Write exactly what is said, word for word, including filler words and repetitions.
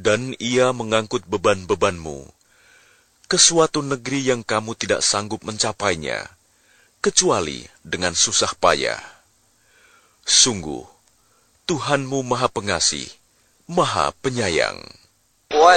dan ia mengangkut beban-bebanmu ke suatu negeri yang kamu tidak sanggup mencapainya, kecuali dengan susah payah. Sungguh, Tuhanmu Maha Pengasih, Maha Penyayang.